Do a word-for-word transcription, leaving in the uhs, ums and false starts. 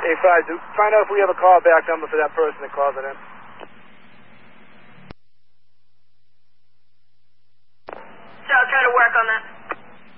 Hey, five, do, find out if we have a callback number for that person that called it in. So I'll try to work on that.